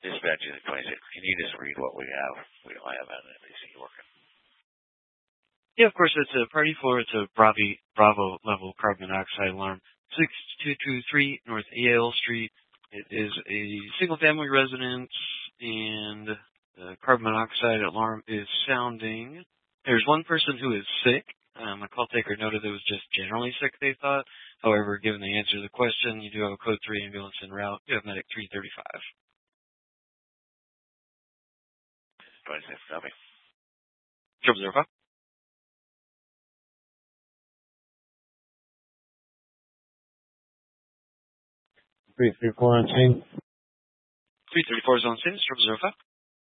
Dispatch unit 26. Can you just read what we have? We don't have an NBC working. Yeah, of course, it's a party floor. It's a Bravo level carbon monoxide alarm. 6223 North Yale Street. It is a single-family residence, and the carbon monoxide alarm is sounding. There's one person who is sick. A call taker noted it was just generally sick, they thought. However, given the answer to the question, you do have a Code 3 ambulance en route. You have Medic 335. 26, copy. 005. 334 on scene. 334 is on scene. 005.